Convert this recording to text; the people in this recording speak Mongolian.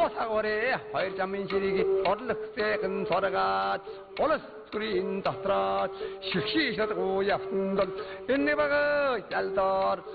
사고래 화일자민실이기 얼럭새근 소라가 올스크린 다스라 식시셔고 야푼던 인내바가 얄더